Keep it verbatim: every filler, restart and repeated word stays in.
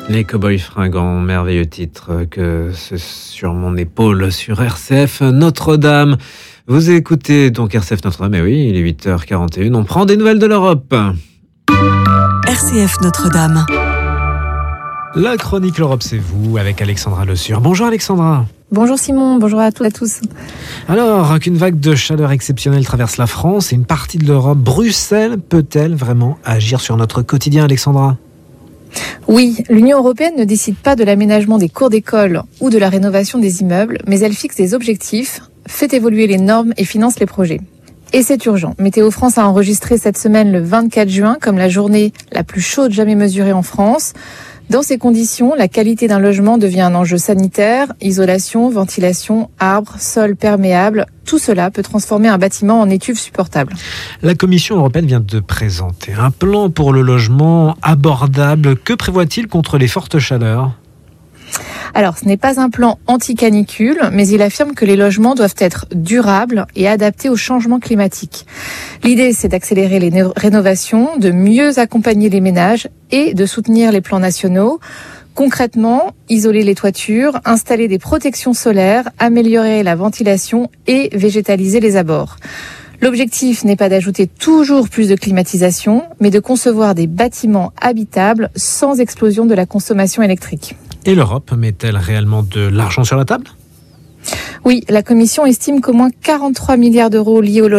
Les Cowboys Fringants, merveilleux titre que c'est sur mon épaule sur R C F Notre-Dame. Vous écoutez donc R C F Notre-Dame, et oui, il est huit heures quarante et une, on prend des nouvelles de l'Europe. R C F Notre-Dame. La chronique L'Europe, c'est vous, avec Alexandra Le Sur. Bonjour Alexandra. Bonjour Simon, bonjour à toutes et à tous. Alors, qu'une vague de chaleur exceptionnelle traverse la France et une partie de l'Europe, Bruxelles peut-elle vraiment agir sur notre quotidien, Alexandra ? Oui, l'Union européenne ne décide pas de l'aménagement des cours d'école ou de la rénovation des immeubles, mais elle fixe des objectifs, fait évoluer les normes et finance les projets. Et c'est urgent. Météo France a enregistré cette semaine le vingt-quatre juin comme la journée la plus chaude jamais mesurée en France. Dans ces conditions, la qualité d'un logement devient un enjeu sanitaire, isolation, ventilation, arbres, sol perméable. Tout cela peut transformer un bâtiment en étuve supportable. La Commission européenne vient de présenter un plan pour le logement abordable. Que prévoit-il contre les fortes chaleurs ? Alors, ce n'est pas un plan anti-canicule, mais il affirme que les logements doivent être durables et adaptés au changement climatique. L'idée, c'est d'accélérer les né- rénovations, de mieux accompagner les ménages et de soutenir les plans nationaux. Concrètement, isoler les toitures, installer des protections solaires, améliorer la ventilation et végétaliser les abords. L'objectif n'est pas d'ajouter toujours plus de climatisation, mais de concevoir des bâtiments habitables sans explosion de la consommation électrique. Et l'Europe met-elle réellement de l'argent sur la table ? Oui, la Commission estime qu'au moins quarante-trois milliards d'euros liés au logement